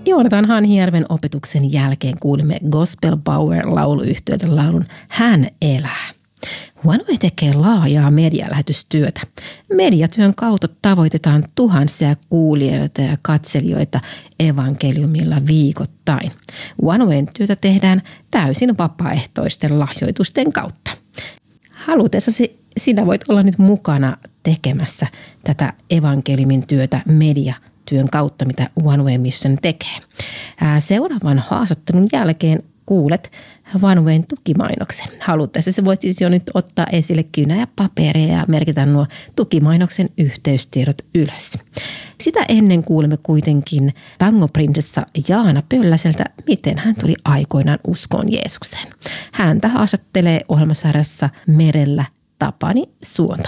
Joonatan Hanhijärven opetuksen jälkeen kuulimme Gospel Power-lauluyhtiöltä laulun Hän elää. Oneway tekee laajaa medialähetystyötä. Mediatyön kautta tavoitetaan tuhansia kuulijoita ja katselijoita evankeliumilla viikoittain. Onewayn työtä tehdään täysin vapaaehtoisten lahjoitusten kautta. Halutessasi sinä voit olla nyt mukana tekemässä tätä evankeliumin työtä mediatyön kautta, mitä Oneway Mission tekee. Seuraavan haastattelun jälkeen kuulet Onewayn tukimainoksen. Halutessasi voit siis jo nyt ottaa esille kynä ja paperia ja merkitä nuo tukimainoksen yhteystiedot ylös. Sitä ennen kuulemme kuitenkin tangoprinsessa Jaana Pölläseltä, miten hän tuli aikoinaan uskoon Jeesukseen. Häntä haastattelee ohjelmasarjassa Merellä Tapani Suonto.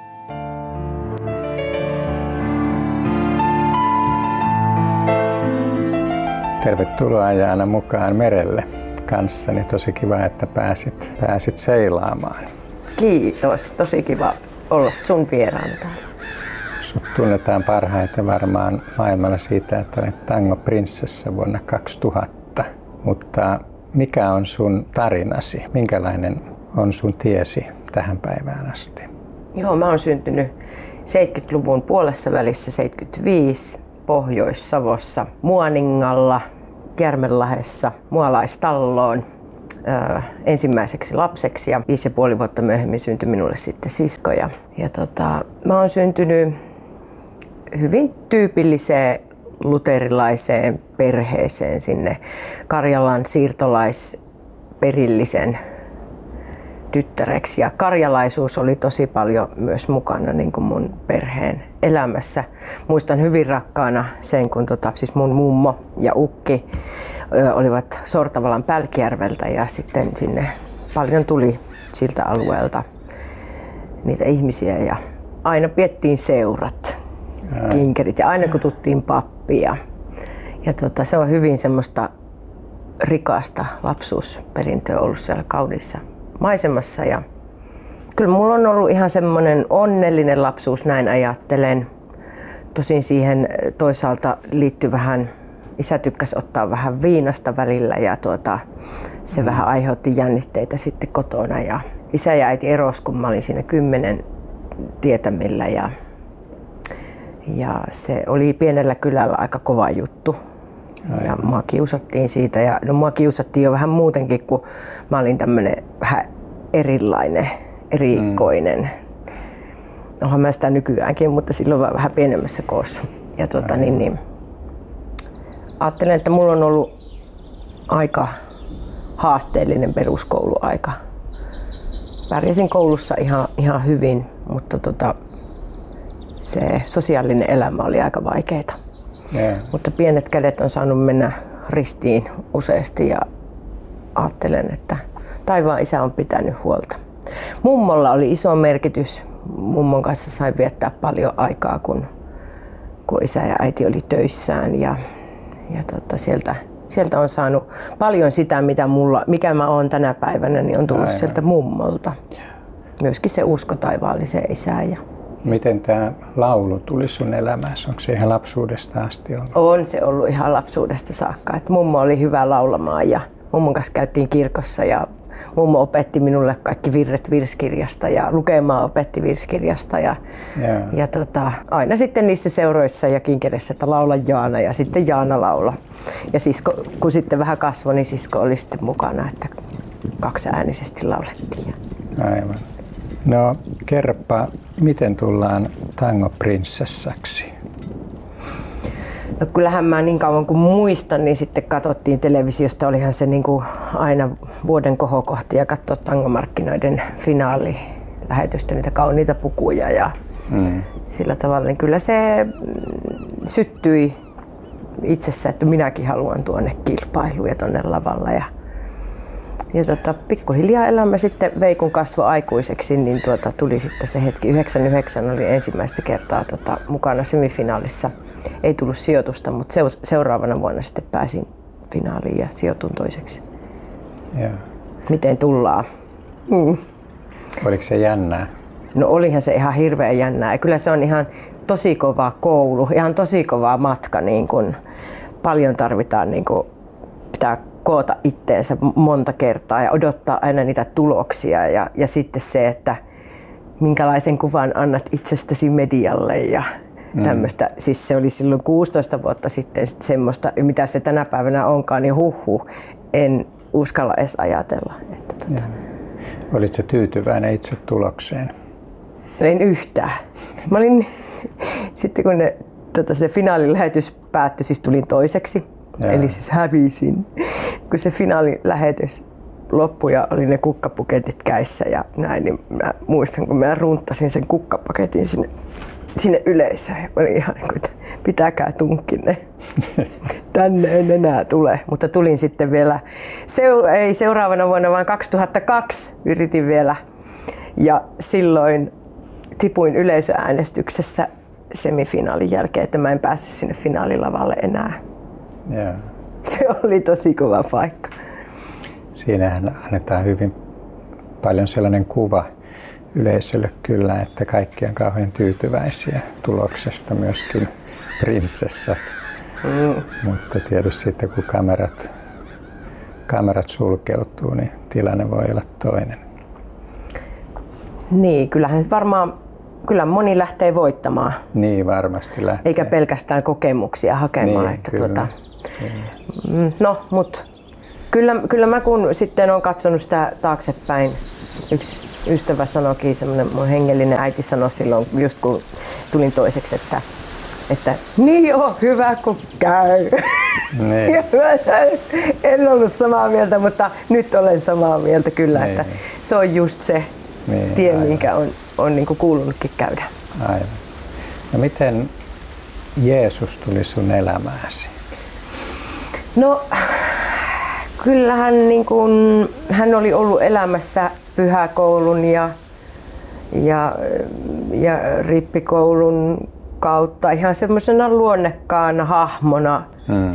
Tervetuloa Jaana mukaan merelle kanssani. Tosi kiva, että pääsit seilaamaan. Kiitos. Tosi kiva olla sun vieraana täällä. Sut tunnetaan parhaiten varmaan maailmalla siitä, että olet tangoprinsessa vuonna 2000. Mutta mikä on sun tarinasi? Minkälainen on sun tiesi tähän päivään asti? Joo, mä oon syntynyt 70-luvun puolessa välissä 75 Pohjois-Savossa Muoningalla, Järmenlahdessa, mualaistalloon ensimmäiseksi lapseksi ja 5,5 vuotta myöhemmin syntyi minulle sitten sisko. Mä oon syntynyt hyvin tyypilliseen luterilaiseen perheeseen sinne Karjalan siirtolaisperillisen tyttäreksi. Ja karjalaisuus oli tosi paljon myös mukana niin kuin mun perheen elämässä. Muistan hyvin rakkaana sen, kun siis mun mummo ja ukki olivat Sortavalan Pälkijärveltä ja sitten sinne paljon tuli siltä alueelta niitä ihmisiä ja aina piettiin seurat, kinkerit ja aina kututtiin pappia. Ja se on hyvin semmoista rikasta lapsuusperintöä ollut siellä kauniissa maisemassa ja kyllä mulla on ollut ihan semmoinen onnellinen lapsuus, näin ajattelen. Tosin siihen toisaalta liittyy vähän, isä tykkäsi ottaa vähän viinasta välillä ja se vähän aiheutti jännitteitä sitten kotona ja isä ja äiti erosi, kun mä olin siinä 10 tietämillä ja se oli pienellä kylällä aika kova juttu. Aivan. Ja mua kiusattiin siitä ja mua kiusattiin jo vähän muutenkin, kun mä olin tämmönen vähän erilainen, erikoinen. Onhan mä sitä nykyäänkin, mutta silloin vaan vähän pienemmässä koossa. Ja ajattelen, että mulla on ollut aika haasteellinen peruskouluaika. Pärjäsin koulussa ihan hyvin, mutta se sosiaalinen elämä oli aika vaikeaa. Mutta pienet kädet on saanut mennä ristiin useasti ja ajattelen, että taivaan isä on pitänyt huolta. Mummolla oli iso merkitys. Mummon kanssa sain viettää paljon aikaa, kun isä ja äiti oli töissään ja sieltä on saanut paljon sitä, mikä mä oon tänä päivänä, niin on tullut sieltä mummolta. Myöskin se usko taivaalliseen isään. Miten tämä laulu tuli sun elämässä? Onko se ihan lapsuudesta asti ollut? On se ollut ihan lapsuudesta saakka. Et mummo oli hyvä laulamaan ja mummon kanssa käytiin kirkossa ja mummo opetti minulle kaikki virret virsikirjasta ja lukemaan opetti virsikirjasta. Ja aina sitten niissä seuroissa ja kinkereissä, että laula Jaana ja sitten Jaana laula. Ja sisko, kun sitten vähän kasvoi, niin sisko oli sitten mukana, että kaksiäänisesti laulettiin. Aivan. No kerropa, miten tullaan tangoprinsessaksi? No kyllähän mä niin kauan kuin muistan, niin sitten katsottiin televisiosta, olihan se niin kuin aina vuoden kohokohti ja katsoa tangomarkkinoiden finaalilähetystä, niitä kauniita pukuja ja sillä tavalla. Niin kyllä se syttyi itsessä, että minäkin haluan tuonne kilpailuun ja tuonne lavalle. Ja pikkuhiljaa elämä sitten vei, kun kasvoi aikuiseksi, niin tuli sitten se hetki. 99 oli ensimmäistä kertaa mukana semifinaalissa. Ei tullut sijoitusta, mutta seuraavana vuonna sitten pääsin finaaliin ja sijoitun toiseksi. Yeah. Miten tullaan? Oliko se jännää? No olihan se ihan hirveän jännää. Ja kyllä se on ihan tosi kova koulu, ihan tosi kova matka niin kun paljon tarvitaan, niin kuin pitää koota itteensä monta kertaa ja odottaa aina niitä tuloksia ja sitten se, että minkälaisen kuvan annat itsestäsi medialle ja tämmöistä. Siis se oli silloin 16 vuotta sitten semmoista, mitä se tänä päivänä onkaan, niin en uskalla edes ajatella. Että Olitko tyytyväinen itse tulokseen? En yhtään. Mä olin, sitten kun se finaalilähetys päättyi, siis tulin toiseksi, eli siis hävisin. Kun se finaalilähetys loppui ja oli ne kukkapaketit käissä ja näin, niin mä muistan, kun mä runttasin sen kukkapaketin sinne yleisöön. Mä olin ihan niin kuin, että pitäkää tunkkinne. Tänne en enää tule. Mutta tulin sitten vielä, ei seuraavana vuonna, vaan 2002 yritin vielä. Ja silloin tipuin yleisöäänestyksessä semifinaalin jälkeen, että mä en päässyt sinne finaalilavalle enää. Yeah. Se oli tosi kova paikka. Siinähän annetaan hyvin paljon sellainen kuva yleisölle kyllä, että kaikki on kauhean tyytyväisiä tuloksesta, myöskin prinsessat. Mutta tietysti sitten kun kamerat sulkeutuu, niin tilanne voi olla toinen. Niin, kyllähän varmaan moni lähtee voittamaan. Niin, varmasti lähtee. Eikä pelkästään kokemuksia hakemaan. Niin, että kyllä. No, mutta kyllä mä kun sitten olen katsonut sitä taaksepäin, yksi ystävä sanoikin, semmoinen mun hengellinen äiti sanoi silloin, just kun tulin toiseksi, että niin joo, hyvä kun käy. Niin. En ollut samaa mieltä, mutta nyt olen samaa mieltä kyllä, niin. Että se on just se tie, aivan. Minkä on niin kuin kuulunutkin käydä. Aivan. No miten Jeesus tuli sun elämääsi? No kyllähän niin kuin, hän oli ollut elämässä pyhäkoulun ja rippikoulun kautta ihan semmoisena luonnekkaana hahmona.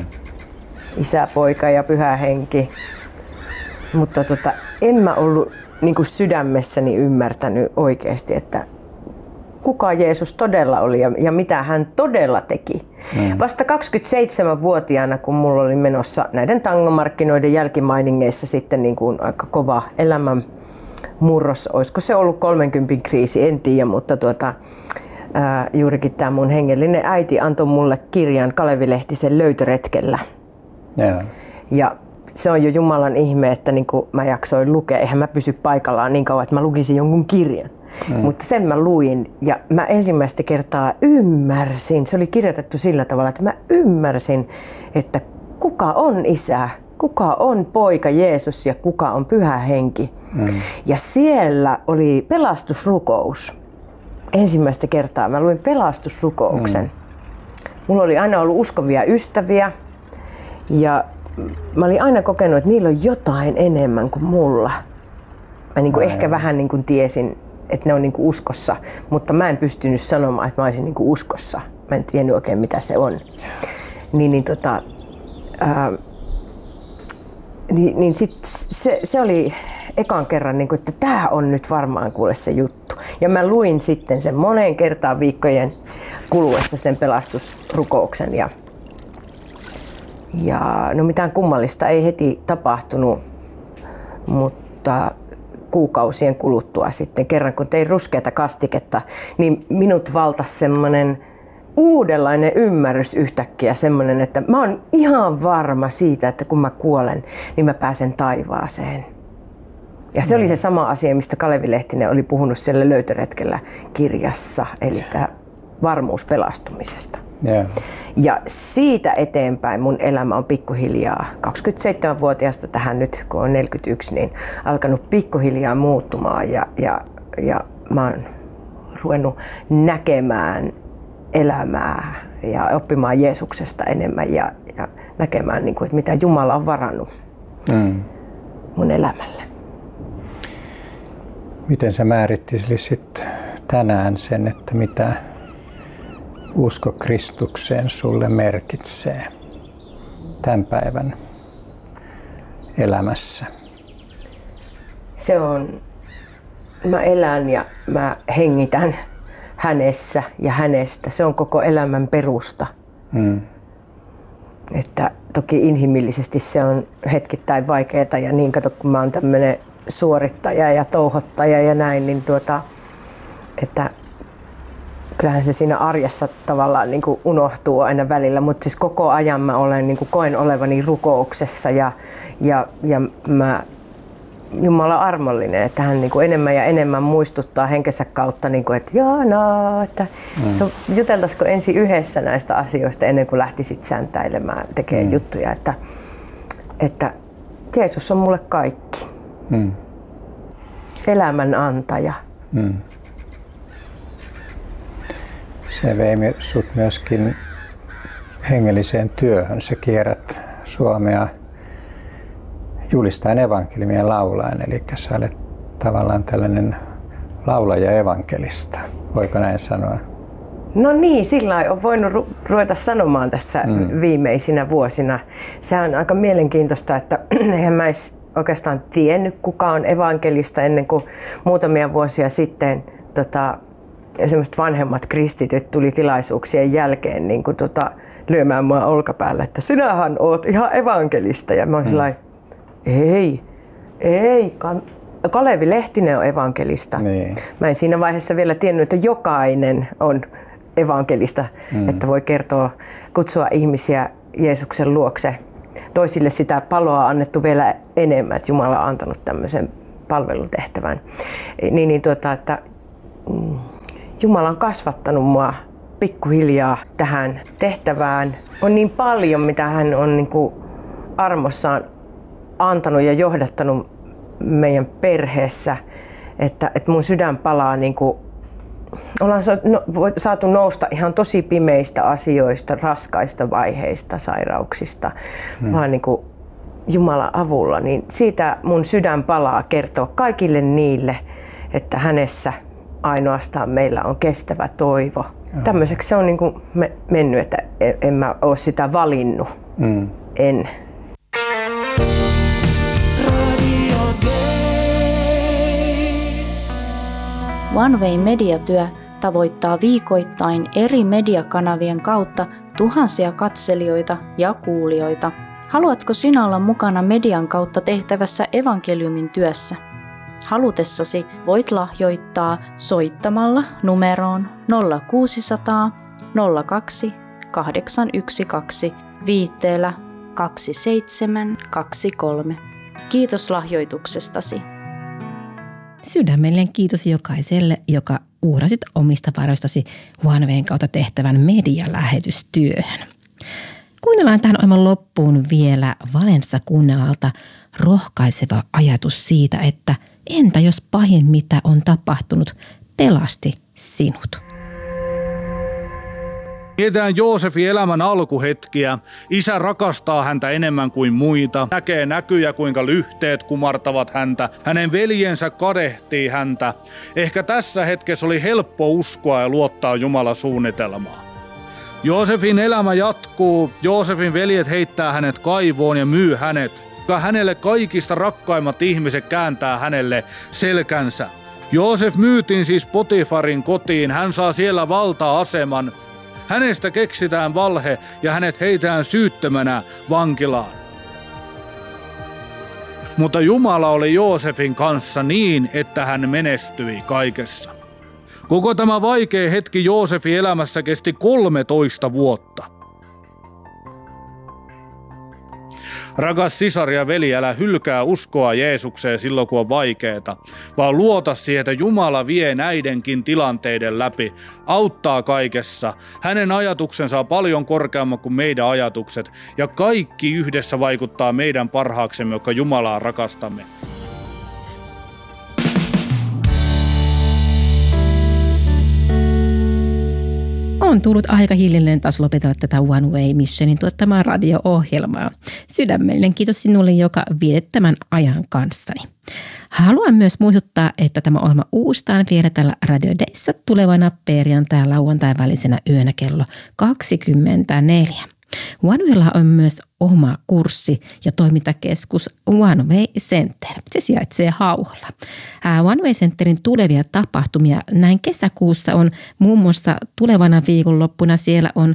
Isä, poika ja pyhä henki. Mutta en mä ollut niin kuin sydämessäni ymmärtänyt oikeasti, että kuka Jeesus todella oli ja mitä hän todella teki. Vasta 27-vuotiaana, kun mulla oli menossa näiden tangomarkkinoiden jälkimainingeissa sitten niin kuin aika kova elämän murros, olisiko se ollut 30 kriisi, en tiedä, mutta juurikin tämä mun hengellinen äiti antoi mulle kirjan Kalevi Lehtisen Löytöretkellä. Yeah. Ja se on jo Jumalan ihme, että niin kuin mä jaksoin lukea, eihän mä pysy paikallaan niin kauan, että mä lukisin jonkun kirjan. Mutta sen mä luin ja mä ensimmäistä kertaa ymmärsin, se oli kirjoitettu sillä tavalla, että mä ymmärsin, että kuka on Isä, kuka on Poika Jeesus ja kuka on Pyhä Henki. Ja siellä oli pelastusrukous. Ensimmäistä kertaa mä luin pelastusrukouksen. Mulla oli aina ollut uskovia ystäviä ja mä olin aina kokenut, että niillä on jotain enemmän kuin mulla. Mä niin kuin ehkä vähän niin kuin tiesin, että ne on niin kuin uskossa, mutta mä en pystynyt sanomaan, että mä olisin niin kuin uskossa. Mä en tiennyt oikein mitä se on. Niin sit se oli ekan kerran, niin kuin, että tää on nyt varmaan kuule se juttu. Ja mä luin sitten sen moneen kertaan viikkojen kuluessa sen pelastusrukouksen. Ja no mitään kummallista ei heti tapahtunut, mutta kuukausien kuluttua sitten kerran kun tein ruskeata kastiketta, niin minut valtasi semmoinen uudenlainen ymmärrys yhtäkkiä, semmoinen, että mä oon ihan varma siitä, että kun mä kuolen, niin mä pääsen taivaaseen. Ja se oli se sama asia, mistä Kalevi Lehtinen oli puhunut siellä Löytöretkellä kirjassa, eli tämä varmuus pelastumisesta. Yeah. Ja siitä eteenpäin mun elämä on pikkuhiljaa, 27-vuotiaasta tähän nyt, kun on 41, niin alkanut pikkuhiljaa muuttumaan ja mä oon ruvennut näkemään elämää ja oppimaan Jeesuksesta enemmän ja näkemään, niin kuin, että mitä Jumala on varannut mun elämälle. Miten sä määrittelisit tänään sen, että mitä usko Kristukseen sulle merkitsee tämän päivän elämässä? Se on, mä elän ja mä hengitän hänessä ja hänestä. Se on koko elämän perusta. Että toki inhimillisesti se on hetkittäin vaikeaa ja niin kato, kun mä oon tämmöinen suorittaja ja touhottaja ja näin, niin että kyllähän se siinä arjessa tavallaan niin kuin unohtuu aina välillä, mutta siis koko ajan mä olen, niin kuin koen olevani rukouksessa ja mä Jumala armollinen, että hän niin kuin enemmän ja enemmän muistuttaa henkensä kautta, niin kuin, että Jaana, että juteltaisiko ensin yhdessä näistä asioista ennen kuin lähtisit säntäilemään, tekemään juttuja, että Jeesus on mulle kaikki. Elämän antaja. Se vei sut myöskin hengelliseen työhön. Sä kierrät Suomea julistaen evankeliumia laulaen, eli sä olet tavallaan tällainen laulaja evankelista. Voiko näin sanoa? No niin, sillä lailla on voinut ruveta sanomaan tässä viimeisinä vuosina. Se on aika mielenkiintoista, että eihän mä edes oikeastaan tiennyt, kuka on evankelista ennen kuin muutamia vuosia sitten semmoiset vanhemmat kristityt tuli tilaisuuksien jälkeen niin kuin, lyömään mua olkapäällä, että sinähän oot ihan evankelista. Ja mä olin sellainen, ei, Kalevi Lehtinen on evankelista. Niin. Mä en siinä vaiheessa vielä tiennyt, että jokainen on evankelista, että voi kutsua ihmisiä Jeesuksen luokse. Toisille sitä paloa on annettu vielä enemmän, että Jumala on antanut tämmöisen palvelutehtävän. Että Jumala on kasvattanut mua pikkuhiljaa tähän tehtävään. On niin paljon, mitä hän on niin kuin armossaan antanut ja johdattanut meidän perheessä, että mun sydän palaa, niin kuin, ollaan saatu nousta ihan tosi pimeistä asioista, raskaista vaiheista, sairauksista, vaan niin kuin Jumalan avulla. Niin siitä mun sydän palaa kertoa kaikille niille, että hänessä ainoastaan meillä on kestävä toivo. Tämmöiseksi se on niin kuin mennyt, että en mä ole sitä valinnut. En. OneWay mediatyö tavoittaa viikoittain eri mediakanavien kautta tuhansia katselijoita ja kuulijoita. Haluatko sinä olla mukana median kautta tehtävässä evankeliumin työssä? Halutessasi voit lahjoittaa soittamalla numeroon 0600 02 812 viitteellä 2723. Kiitos lahjoituksestasi. Sydämellinen kiitos jokaiselle, joka uhrasit omista varoistasi OneWayn kautta tehtävän medialähetystyöhön. Kuunnellaan tähän ohjelman loppuun vielä Valenssa-Kunnalalta rohkaiseva ajatus siitä, että entä jos pahin mitä on tapahtunut pelasti sinut? Mietitään Joosefin elämän alkuhetkiä. Isä rakastaa häntä enemmän kuin muita. Näkee näkyjä, kuinka lyhteet kumartavat häntä. Hänen veljensä kadehtii häntä. Ehkä tässä hetkessä oli helppo uskoa ja luottaa Jumalan suunnitelmaan. Joosefin elämä jatkuu. Joosefin veljet heittää hänet kaivoon ja myy hänet. Hänelle kaikista rakkaimmat ihmiset kääntää hänelle selkänsä. Joosef myytiin siis Potifarin kotiin. Hän saa siellä valta-aseman. Hänestä keksitään valhe ja hänet heitään syyttömänä vankilaan. Mutta Jumala oli Joosefin kanssa niin, että hän menestyi kaikessa. Koko tämä vaikea hetki Joosefin elämässä kesti 13 vuotta. Rakas sisar ja veli, älä hylkää uskoa Jeesukseen silloin, kun on vaikeeta, vaan luota siihen, että Jumala vie näidenkin tilanteiden läpi, auttaa kaikessa. Hänen ajatuksensa on paljon korkeamman kuin meidän ajatukset, ja kaikki yhdessä vaikuttaa meidän parhaaksemme, jotka Jumalaa rakastamme. On tullut aika hiljalleen taas lopetella tätä OneWay Missionin tuottamaa radio-ohjelmaa. Sydämellinen kiitos sinulle, joka vietit tämän ajan kanssani. Haluan myös muistuttaa, että tämä ohjelma uustaan vielä tällä Radio Dayssä tulevana perjantai- ja lauantai välisenä yönä kello 24. OneWaylla on myös oma kurssi ja toimintakeskus OneWay Center. Se sijaitsee Hauholla. OneWay Centerin tulevia tapahtumia näin kesäkuussa on muun muassa tulevana viikonloppuna siellä on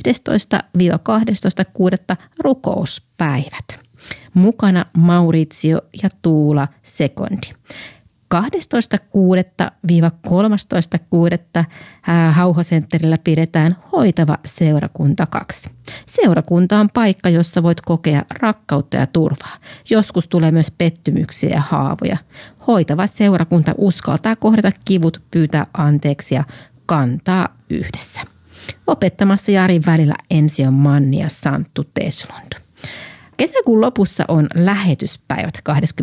11-12.6. rukouspäivät. Mukana Maurizio ja Tuula Sekondi. 12.6.–13.6. Hauho-sentterillä pidetään Hoitava seurakunta 2. Seurakunta on paikka, jossa voit kokea rakkautta ja turvaa. Joskus tulee myös pettymyksiä ja haavoja. Hoitava seurakunta uskaltaa kohdata kivut, pyytää anteeksi ja kantaa yhdessä. Opettamassa Jarin välillä ensi on Manni ja Santtu Teslund. Kesäkuun lopussa on lähetyspäivät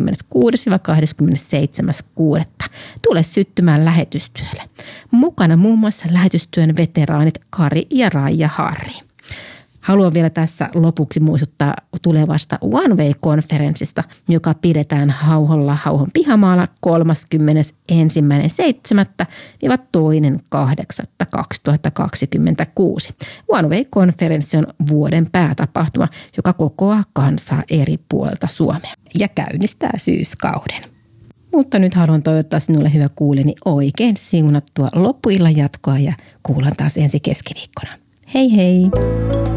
26-27.6. Tule syttymään lähetystyölle. Mukana muun muassa lähetystyön veteraanit Kari ja Raija Harri. Haluan vielä tässä lopuksi muistuttaa tulevasta OneWay-konferenssista, joka pidetään Hauholla Hauhon pihamaalla 31.1.–2.8.2026. OneWay-konferenssi on vuoden päätapahtuma, joka kokoaa kansaa eri puolilta Suomea ja käynnistää syyskauden. Mutta nyt haluan toivottaa sinulle, hyvä kuulijani, oikein siunattua loppuillan jatkoa ja kuullaan taas ensi keskiviikkona. Hei hei!